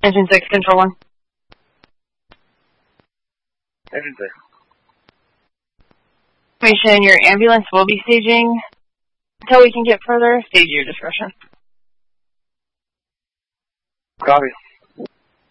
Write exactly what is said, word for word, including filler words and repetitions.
Engine six, control one. Engine six. Information, your ambulance will be staging. Until we can get further, stage your discretion. Copy.